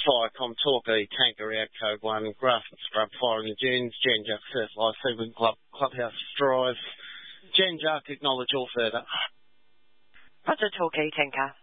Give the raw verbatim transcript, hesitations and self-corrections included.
Firecom, Torquay, Tanker out, Code one, Grafton Scrub, Fire in the Dunes, Jen Jack, Surf Life, Seven Club, Clubhouse Drive, Jen Jack, acknowledge all further. Roger, Torquay, Tanker.